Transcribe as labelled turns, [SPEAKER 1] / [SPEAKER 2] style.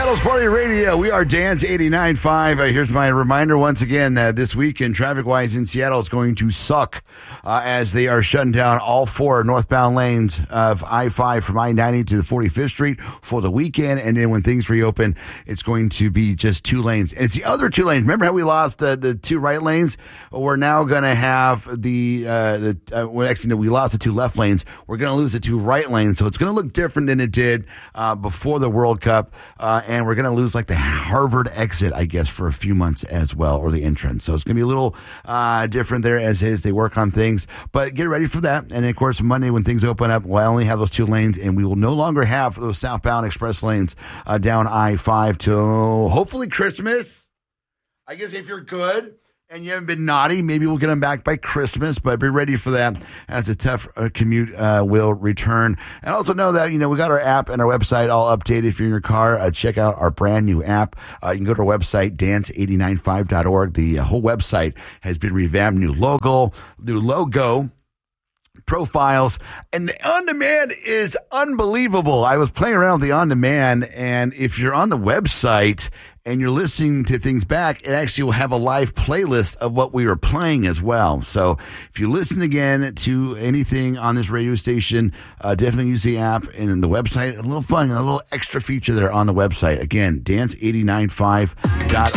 [SPEAKER 1] Seattle's Party Radio. We are Dance 89.5. Here's my reminder once again that this weekend, traffic-wise in Seattle, is going to suck as they are shutting down all four northbound lanes of I-5 from I-90 to the 45th Street for the weekend. And then when things reopen, it's going to be just two lanes. And it's the other two lanes. Remember how we lost the two right lanes? We're now going to have we lost the two left lanes. We're going to lose the two right lanes. So it's going to look different than it did before the World Cup. And we're going to lose like the Harvard exit, I guess, for a few months as well, or the entrance. So it's going to be a little different there as they work on things. But get ready for that. And of course, Monday when things open up, we'll only have those two lanes, and we will no longer have those southbound express lanes down I-5 till hopefully Christmas. I guess if you're good and you haven't been naughty, maybe we'll get them back by Christmas, but be ready for that as a tough commute will return. And also know that, we got our app and our website all updated. If you're in your car, check out our brand new app. You can go to our website, dance895.org. The whole website has been revamped, new logo, profiles, and the on-demand is unbelievable. I was playing around with the on-demand, and if you're on the website and you're listening to things back, it actually will have a live playlist of what we were playing as well. So if you listen again to anything on this radio station, definitely use the app and the website. A little fun, a little extra feature there on the website. Again, dance895.org.